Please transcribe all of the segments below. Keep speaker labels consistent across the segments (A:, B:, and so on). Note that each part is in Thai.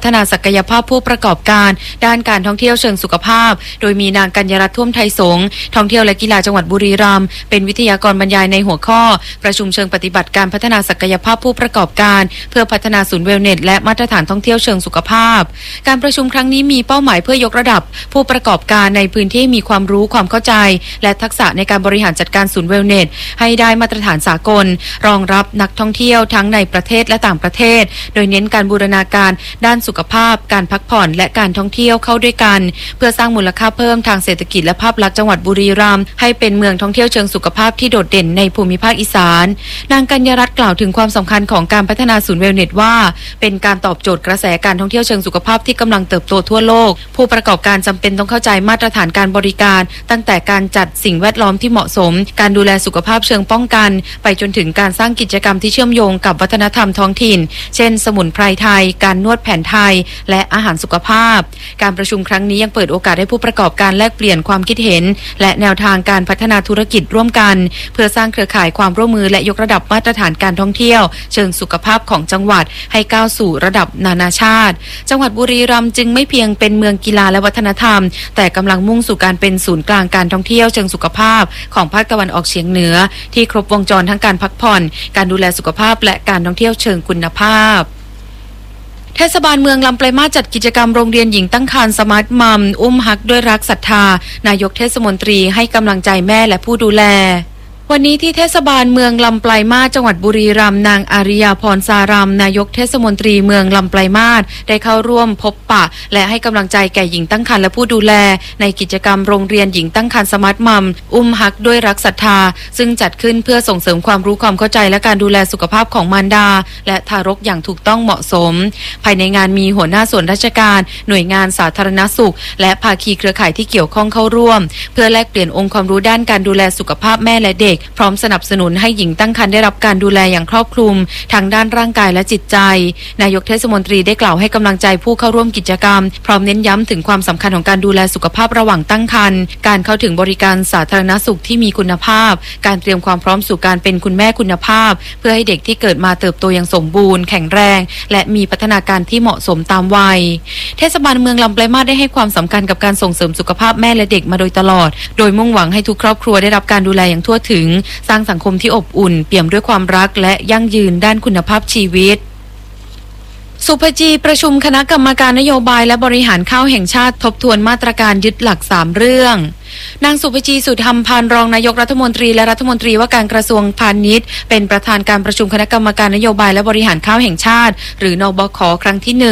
A: ฒนาศักยภาพผู้ประกอบการด้านการท่องเที่ยวเชิงสุขภาพโดยมีนางกัญญรัตน์ท่วมไทยสงฆ์ท่องเที่ยวและกีฬาจังหวัดบุรีรัมย์เป็นวิทยากรบรรยายในหัวข้อประชุมเชิงปฏิบัติการพัฒนาศักยภาพผู้ประกอบการเพื่อพัฒนาศูนย์เวลเนสและมาตรฐานท่องเที่ยวเชิงสุขภาพการประชุมครั้งนี้มีเป้าหมายเพื่อยกระดับผู้ประกอบการในพื้นที่มีความรู้ความเข้าใจและทักษะในการบริหารจัดการศูนย์เวลเนสให้ได้มาตรฐานสากลรองรับนักท่องเที่ยวทั้งในประเทศและต่างประเทศโดยเน้นการบูรณาการด้านสุขภาพการพักผ่อนและการท่องเที่ยวเข้าด้วยกันเพื่อสร้างมูลค่าเพิ่มทางเศรษฐกิจและภาพลักษณ์จังหวัดบุรีรัมย์ให้เป็นเมืองท่องเที่ยวเชิงสุขภาพที่โดดเด่นในภูมิภาคอีสานนางกัญญรัตน์กล่าวถึงความสำคัญของการพัฒนาศูนย์เวลเนสว่าเป็นการตอบโจทย์กระแสการท่องเที่ยวเชิงสุขภาพที่กำลังเติบโตทั่วโลกผู้ประกอบการจำเป็นต้องเข้าใจมาตรฐานการบริการตั้งแต่การจัดสิ่งแวดล้อมที่เหมาะสมการดูแลสุขภาพเชิงป้องกันไปจนถึงการสร้างกิจกรรมที่เชื่อมโยงกับวัฒนธรรมท้องถิ่นเช่นสมุนไพรไทยการนวดแผนไทยและอาหารสุขภาพการประชุมครั้งนี้ยังเปิดโอกาสให้ผู้ประกอบการแลกเปลี่ยนความคิดเห็นและแนวทางการพัฒนาธุรกิจร่วมกันเพื่อสร้างเครือข่ายความร่วมมือและยกระดับมาตรฐานการท่องเที่ยวเชิงสุขภาพของจังหวัดให้ก้าวสู่ระดับนานาชาติจังหวัดบุรีรัมย์จึงไม่เพียงเป็นเมืองกีฬาและวัฒนธรรมแต่กำลังมุ่งสู่การเป็นศูนย์กลางการท่องเที่ยวเชิงสุขภาพของภาคตะวันออกเฉียงเหนือที่ครบวงจรทั้งการพักผ่อนการดูแลสุขภาพและการท่องเที่ยวเชิงคุณภาพเทศบาลเมืองลำปลายมาสจัดกิจกรรมโรงเรียนหญิงตั้งครรภ์สมาร์ทมัมอุ้มฮักด้วยรักศรัทธานายกเทศมนตรีให้กำลังใจแม่และผู้ดูแลวันนี้ที่เทศบาลเมืองลำปลายมาสจังหวัดบุรีรัมย์นางอาริยาพรสารามนายกเทศมนตรีเมืองลำปลายมาสได้เข้าร่วมพบปะและให้กำลังใจแก่หญิงตั้งครรภ์และผู้ดูแลในกิจกรรมโรงเรียนหญิงตั้งครรภ์สมาร์ทมัมอุ้มฮักด้วยรักศรัทธาซึ่งจัดขึ้นเพื่อส่งเสริมความรู้ความเข้าใจและการดูแลสุขภาพของมารดาและทารกอย่างถูกต้องเหมาะสมภายในงานมีหัวหน้าส่วนราชการหน่วยงานสาธารณสุขและภาคีเครือข่ายที่เกี่ยวข้องเข้าร่วมเพื่อแลกเปลี่ยนองค์ความรู้ด้านการดูแลสุขภาพแม่และเด็กพร้อมสนับสนุนให้หญิงตั้งครรภ์ได้รับการดูแลอย่างครอบคลุมทางด้านร่างกายและจิตใจนายกเทศมนตรีได้กล่าวให้กำลังใจผู้เข้าร่วมกิจกรรมพร้อมเน้นย้ำถึงความสำคัญของการดูแลสุขภาพระหว่างตั้งครรภ์การเข้าถึงบริการสาธารณสุขที่มีคุณภาพการเตรียมความพร้อมสู่การเป็นคุณแม่คุณภาพเพื่อให้เด็กที่เกิดมาเติบโตอย่างสมบูรณ์แข็งแรงและมีพัฒนาการที่เหมาะสมตามวัยเทศบาลเมืองลำปลายมาสได้ให้ความสำคัญกับการส่งเสริมสุขภาพแม่และเด็กมาโดยตลอดโดยมุ่งหวังให้ทุกครอบครัวได้รับการดูแลอย่างทั่วถึงสร้างสังคมที่อบอุ่นเปี่ยมด้วยความรักและยั่งยืนด้านคุณภาพชีวิตสุภจีประชุมคณะกรรมการนโยบายและบริหารข้าวแห่งชาติทบทวนมาตรการยึดหลัก3เรื่องนางสุภจีสุธรรมพันธ์รองนายกรัฐมนตรีและรัฐมนตรีว่าการกระทรวงพาณิชย์เป็นประธานการประชุมคณะกรรมการนโยบายและบริหารข้าวแห่งชาติหรือนบขครั้งที่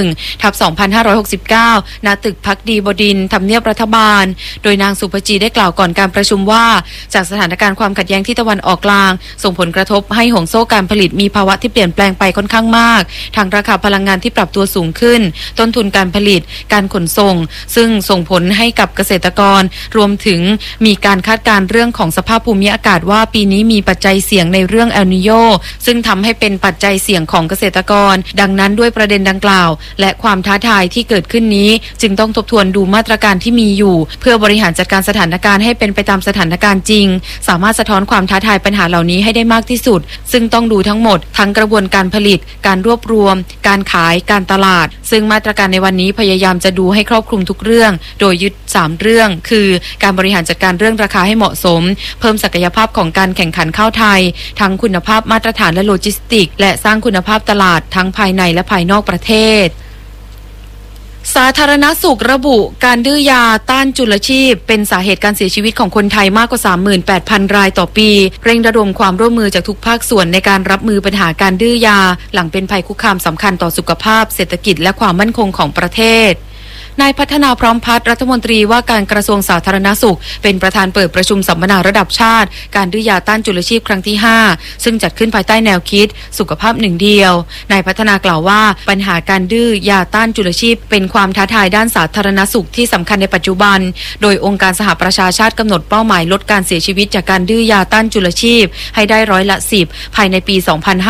A: 1/2569ณตึกภักดีบดินทร์ทำเนียบรัฐบาลโดยนางสุภจีได้กล่าวก่อนการประชุมว่าจากสถานการณ์ความขัดแย้งที่ตะวันออกกลางส่งผลกระทบให้ห่วงโซ่การผลิตมีภาวะที่เปลี่ยนแปลงไปค่อนข้างมากทั้งราคาพลังงานที่ปรับตัวสูงขึ้นต้นทุนการผลิตการขนส่งซึ่งส่งผลให้กับเกษตรกรรวมถึงมีการคาดการณ์เรื่องของสภาพภูมิอากาศว่าปีนี้มีปัจจัยเสี่ยงในเรื่องเอลนีโญซึ่งทำให้เป็นปัจจัยเสี่ยงของเกษตรกรดังนั้นด้วยประเด็นดังกล่าวและความท้าทายที่เกิดขึ้นนี้จึงต้องทบทวนดูมาตรการที่มีอยู่เพื่อบริหารจัดการสถานการณ์ให้เป็นไปตามสถานการณ์จริงสามารถสะท้อนความท้าทายปัญหาเหล่านี้ให้ได้มากที่สุดซึ่งต้องดูทั้งหมดทั้งกระบวนการผลิตการรวบรวมการขายการตลาดซึ่งมาตรการในวันนี้พยายามจะดูให้ครอบคลุมทุกเรื่องโดยยึด3เรื่องคือการบริหารจัดการเรื่องราคาให้เหมาะสมเพิ่มศักยภาพของการแข่งขันข้าวไทยทั้งคุณภาพมาตรฐานและโลจิสติกและสร้างคุณภาพตลาดทั้งภายในและภายนอกประเทศสาธารณสุขระบุการดื้อยาต้านจุลชีพเป็นสาเหตุการเสียชีวิตของคนไทยมากกว่า 38,000 รายต่อปีเร่งระดมความร่วมมือจากทุกภาคส่วนในการรับมือปัญหาการดื้อยาหลังเป็นภัยคุกคามสำคัญต่อสุขภาพเศรษฐกิจและความมั่นคงของประเทศนายพัฒนาพร้อมพัฒน์รัฐมนตรีว่าการกระทรวงสาธารณสุขเป็นประธานเปิดประชุมสัมมนาระดับชาติการดื้อยาต้านจุลชีพครั้งที่5ซึ่งจัดขึ้นภายใต้แนวคิดสุขภาพหนึ่งเดียวนายพัฒนากล่าวว่าปัญหาการดื้อยาต้านจุลชีพเป็นความท้าทายด้านสาธารณสุขที่สำคัญในปัจจุบันโดยองค์การสหประชาชาติกำหนดเป้าหมายลดการเสียชีวิตจากการดื้อยาต้านจุลชีพให้ได้10%ภายในปี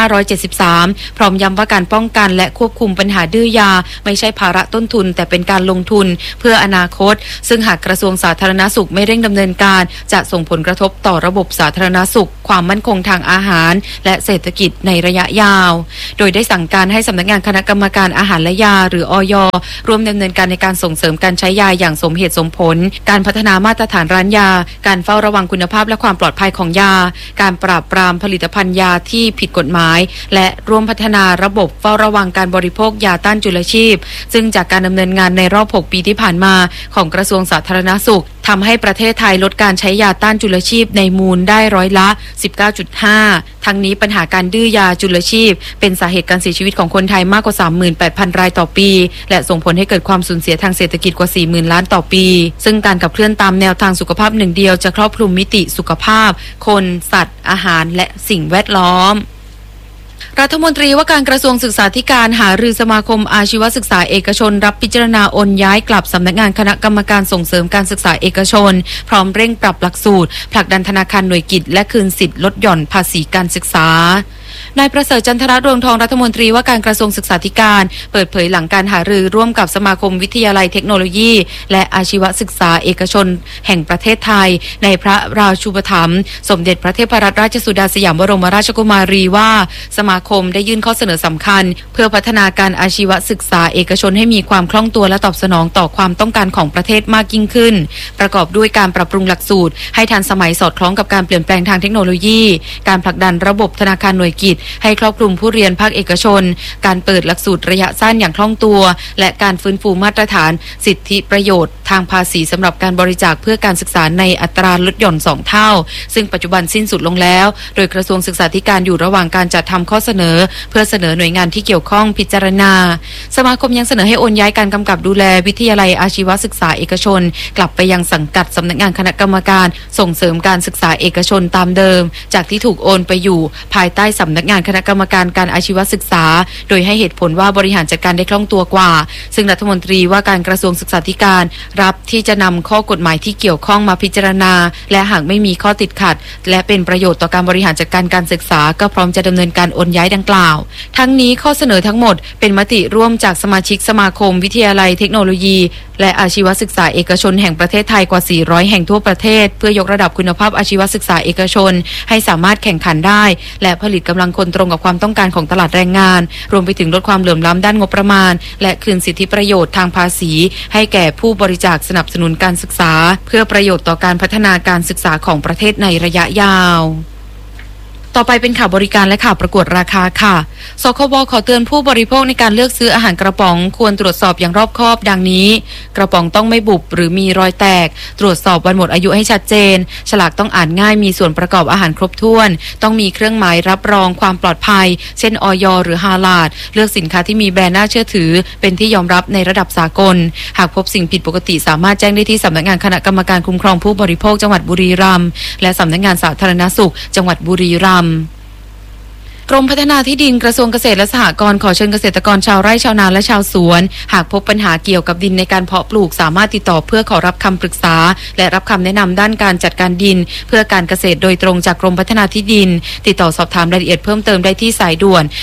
A: 2573พร้อมย้ำว่าการป้องกันและควบคุมปัญหาดื้อยาไม่ใช่ภาระต้นทุนแต่เป็นการลลงทุนเพื่ออนาคตซึ่งหากกระทรวงสาธารณสุขไม่เร่งดำเนินการจะส่งผลกระทบต่อระบบสาธารณสุขความมั่นคงทางอาหารและเศรษฐกิจในระยะยาวโดยได้สั่งการให้สำนักงานคณะกรรมการอาหารและยาหรืออย.ร่วมดำเนินการในการส่งเสริมการใช้ยาอย่างสมเหตุสมผลการพัฒนามาตรฐานร้านยาการเฝ้าระวังคุณภาพและความปลอดภัยของยาการปราบปรามผลิตภัณฑ์ยาที่ผิดกฎหมายและร่วมพัฒนาระบบเฝ้าระวังการบริโภคยาต้านจุลชีพซึ่งจากการดำเนินงานในรอบ6 ปีที่ผ่านมาของกระทรวงสาธารณสุขทำให้ประเทศไทยลดการใช้ยาต้านจุลชีพในมูลได้ร้อยละ 19.5 ทั้งนี้ปัญหาการดื้อยาจุลชีพเป็นสาเหตุการเสียชีวิตของคนไทยมากกว่า 38,000 รายต่อปีและส่งผลให้เกิดความสูญเสียทางเศรษฐกิจกว่า 40,000 ล้านต่อปีซึ่งการขับเคลื่อนตามแนวทางสุขภาพหนึ่งเดียวจะครอบคลุมมิติสุขภาพคนสัตว์อาหารและสิ่งแวดล้อมรัฐมนตรีว่าการกระทรวงศึกษาธิการหารือสมาคมอาชีวศึกษาเอกชนรับพิจารณาโอนย้ายกลับสำนักงานคณะกรรมการส่งเสริมการศึกษาเอกชนพร้อมเร่งปรับหลักสูตรผลักดันธนาคารหน่วยกิจและคืนสิทธิ์ลดหย่อนภาษีการศึกษานายประเสริฐจันทรดวงทองรัฐมนตรีว่าการกระทรวงศึกษาธิการเปิดเผยหลังการหารือร่วมกับสมาคมวิทยาลัยเทคโนโลยีและอาชีวศึกษาเอกชนแห่งประเทศไทยในพระราชูปถัมภ์สมเด็จพระเทพรัตนราชสุดาสยามบรมราชกุมารีว่าสมาคมได้ยื่นข้อเสนอสำคัญเพื่อพัฒนาการอาชีวศึกษาเอกชนให้มีความคล่องตัวและตอบสนองต่อความต้องการของประเทศมากยิ่งขึ้นประกอบด้วยการปรับปรุงหลักสูตรให้ทันสมัยสอดคล้องกับการเปลี่ยนแปลงทางเทคโนโลยีการผลักดันระบบธนาคารหน่วยกิจให้ครอบคลุมผู้เรียนภาคเอกชนการเปิดหลักสูตรระยะสั้นอย่างคล่องตัวและการฟื้นฟูมาตรฐานสิทธิประโยชน์ทางภาษีสำหรับการบริจาคเพื่อการศึกษาในอัตราลดหย่อน2 เท่าซึ่งปัจจุบันสิ้นสุดลงแล้วโดยกระทรวงศึกษาธิการอยู่ระหว่างการจัดทำข้อเสนอเพื่อเสนอหน่วยงานที่เกี่ยวข้องพิจารณาสมาคมยังเสนอให้โอนย้ายการกำกับดูแลวิทยาลัยอาชีวศึกษาเอกชนกลับไปยังสังกัดสำนักงานคณะกรรมการส่งเสริมการศึกษาเอกชนตามเดิมจากที่ถูกโอนไปอยู่ภายใต้สำนักงานคณะกรรมการการอาชีวศึกษาโดยให้เหตุผลว่าบริหารจัดการได้คล่องตัวกว่าซึ่งรัฐมนตรีว่าการกระทรวงศึกษาธิการรับที่จะนำข้อกฎหมายที่เกี่ยวข้องมาพิจารณาและหากไม่มีข้อติดขัดและเป็นประโยชน์ต่อการบริหารจัดการการศึกษาก็พร้อมจะดำเนินการโอนย้ายดังกล่าวทั้งนี้ข้อเสนอทั้งหมดเป็นมติร่วมจากสมาชิกสมาคมวิทยาลัยเทคโนโลยีและอาชีวศึกษาเอกชนแห่งประเทศไทยกว่า400แห่งทั่วประเทศเพื่อยกระดับคุณภาพอาชีวศึกษาเอกชนให้สามารถแข่งขันได้และผลิตกำลังคนตรงกับความต้องการของตลาดแรงงานรวมไปถึงลดความเหลื่อมล้ำด้านงบประมาณและคืนสิทธิประโยชน์ทางภาษีให้แก่ผู้บริจาคสนับสนุนการศึกษาเพื่อประโยชน์ต่อการพัฒนาการศึกษาของประเทศในระยะยาวต่อไปเป็นข่าวบริการและข่าวประกวดราคาค่ะสคบขอเตือนผู้บริโภคในการเลือกซื้ออาหารกระป๋องควรตรวจสอบอย่างรอบคอบดังนี้กระป๋องต้องไม่บุบหรือมีรอยแตกตรวจสอบวันหมดอายุให้ชัดเจนฉลากต้องอ่านง่ายมีส่วนประกอบอาหารครบถ้วนต้องมีเครื่องหมายรับรองความปลอดภัยเช่นอย.หรือฮาลาลเลือกสินค้าที่มีแบรนด์น่าเชื่อถือเป็นที่ยอมรับในระดับสากลหากพบสิ่งผิดปกติสามารถแจ้งได้ที่สำนักงานคณะกรรมการคุ้มครองผู้บริโภคจังหวัดบุรีรัมย์และสำนักงานสาธารณสุขจังหวัดบุรีรัมย์กรมพัฒนาที่ดินกระทรวงเกษตรและสหกรณ์ขอเชิญเกษตรกรชาวไร่ชาวนาและชาวสวนหากพบปัญหาเกี่ยวกับดินในการเพาะปลูกสามารถติดต่อเพื่อขอรับคำปรึกษาและรับคำแนะนำด้านการจัดการดินเพื่อการเกษตรโดยตรงจากกรมพัฒนาที่ดินติดต่อสอบถามรายละเอียดเพิ่มเติมได้ที่สายด่วน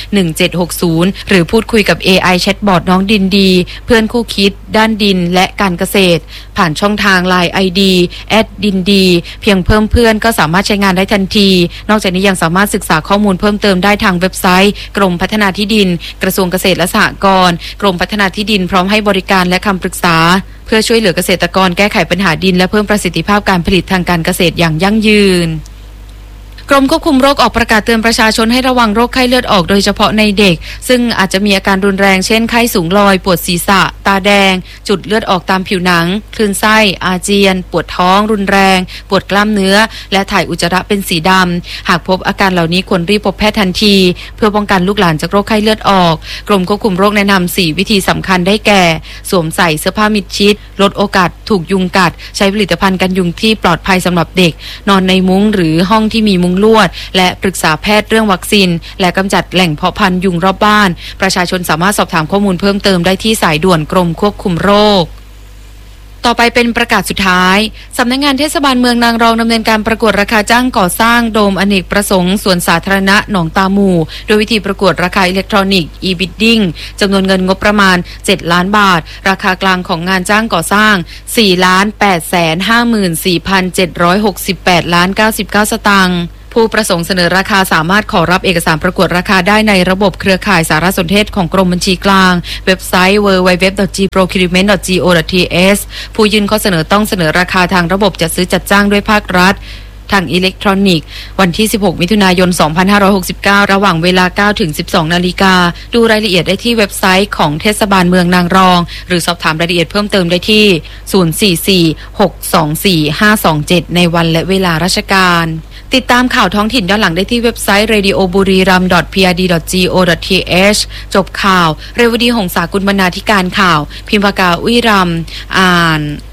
A: 1760หรือพูดคุยกับ AI แชทบอทน้องดินดีเพื่อนคู่คิดด้านดินและการเกษตรผ่านช่องทาง LINE ID @ดินดีเพียงเพิ่มเพื่อนก็สามารถใช้งานได้ทันทีนอกจากนี้ยังสามารถศึกษาข้อมูลเพิ่มเติมได้ทางเว็บไซต์กรมพัฒนาที่ดินกระทรวงเกษตรและสหกรณ์กรมพัฒนาที่ดินพร้อมให้บริการและคำปรึกษาเพื่อช่วยเหลือเกษตรกรแก้ไขปัญหาดินและเพิ่มประสิทธิภาพการผลิตทางการเกษตรอย่างยั่งยืนกรมควบคุมโรคออกประกาศเตือนประชาชนให้ระวังโรคไข้เลือดออกโดยเฉพาะในเด็กซึ่งอาจจะมีอาการรุนแรงเช่นไข้สูงลอยปวดศีรษะตาแดงจุดเลือดออกตามผิวหนังคลื่นไส้อาเจียนปวดท้องรุนแรงปวดกล้ามเนื้อและถ่ายอุจจาระเป็นสีดำหากพบอาการเหล่านี้ควรรีบพบแพทย์ทันทีเพื่อป้องกันลูกหลานจากโรคไข้เลือดออกกรมควบคุมโรคแนะนำ4วิธีสำคัญได้แก่สวมใส่เสื้อผ้ามิดชิดลดโอกาสถูกยุงกัดใช้ผลิตภัณฑ์กันยุงที่ปลอดภัยสำหรับเด็กนอนในมุ้งหรือห้องที่มีมุ้งลวดและปรึกษาแพทย์เรื่องวัคซีนและกำจัดแหล่งเพาะพันธุ์ยุงรอบบ้านประชาชนสามารถสอบถามข้อมูลเพิ่มเติมได้ที่สายด่วนกรมควบคุมโรคต่อไปเป็นประกาศสุดท้ายสำนักงานเทศบาลเมืองนางรองดำเนินการประกวดราคาจ้างก่อสร้างโดมอเนกประสงค์สวนสาธารณะหนองตาหมู่โดยวิธีประกวดราคาอิเล็กทรอนิกส์ e-bidding จำนวนเงินงบประมาณ7ล้านบาทราคากลางของงานจ้างก่อสร้าง4,854,768.99 ล้านสตางค์ผู้ประสงค์เสนอราคาสามารถขอรับเอกสารประกวดราคาได้ในระบบเครือข่ายสารสนเทศของกรมบัญชีกลางเว็บไซต์ www.gprocurement.go.th ผู้ยื่นข้อเสนอต้องเสนอราคาทางระบบจัดซื้อจัดจ้างด้วยภาครัฐทางอิเล็กทรอนิกส์วันที่16มิถุนายน2569ระหว่างเวลา 9 ถึง 12 นาฬิกาดูรายละเอียดได้ที่เว็บไซต์ของเทศบาลเมืองนางรองหรือสอบถามรายละเอียดเพิ่มเติมได้ที่044-624-527ในวันและเวลาราชการติดตามข่าวท้องถิ่นย้อนหลังได้ที่เว็บไซต์ radioburiram.prd.go.th จบข่าวเรวดีหงษากุลบรรณาธิการข่าวพิมพ์ปากกาอุ้ยรำอ่าน